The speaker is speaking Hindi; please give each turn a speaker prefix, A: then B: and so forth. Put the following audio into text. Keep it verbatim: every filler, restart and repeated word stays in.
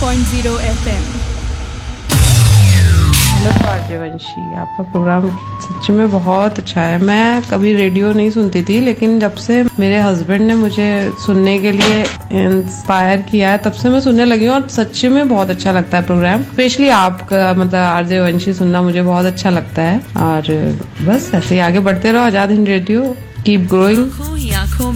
A: Point zero F M.
B: Hello Aryavanshi, आपका प्रोग्राम सच में बहुत अच्छा है। मैं कभी रेडियो नहीं सुनती थी, लेकिन जब से मेरे हस्बैंड ने मुझे सुनने के लिए इंस्पायर किया है, तब से मैं सुनने लगी हूँ और सच में बहुत अच्छा लगता है प्रोग्राम। स्पेशली आपका मतलब आर्यवंशी सुनना मुझे बहुत अच्छा लगता है। और बस ऐसे ही आगे बढ़ते रहो। Azad Hind radio, keep growing.